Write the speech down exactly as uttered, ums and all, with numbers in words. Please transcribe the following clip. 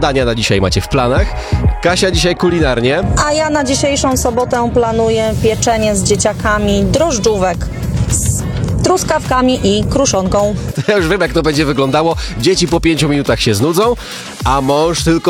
dania na dzisiaj macie w planach? Kasia dzisiaj kulinarnie. A ja na dzisiejszą sobotę planuję pieczenie z dzieciakami drożdżówek z truskawkami i kruszonką. To ja już wiem, jak to będzie wyglądało. Dzieci po pięciu minutach się znudzą, a mąż tylko